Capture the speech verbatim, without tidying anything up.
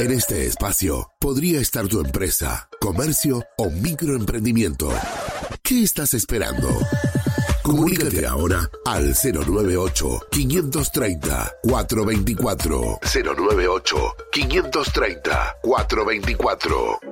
En este espacio podría estar tu empresa, comercio o microemprendimiento. ¿Qué estás esperando? Comunícate ahora al cero nueve ocho, quinientos treinta, cuatrocientos veinticuatro. cero nueve ocho, quinientos treinta, cuatrocientos veinticuatro.